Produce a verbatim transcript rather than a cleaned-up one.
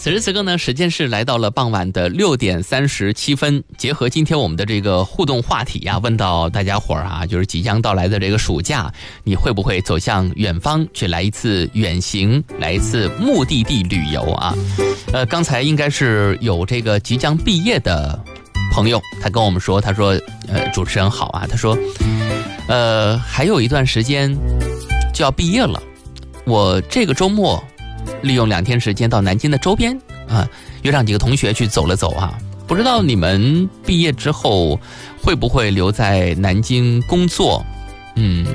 此时此刻呢，时间是来到了傍晚的六点三十七分。结合今天我们的这个互动话题啊，问到大家伙儿啊，就是即将到来的这个暑假，你会不会走向远方去来一次远行，来一次目的地旅游啊？呃，刚才应该是有这个即将毕业的朋友，他跟我们说，他说，呃，主持人好啊，他说，呃，还有一段时间就要毕业了，我这个周末利用两天时间到南京的周边啊，约上几个同学去走了走啊。不知道你们毕业之后会不会留在南京工作？嗯。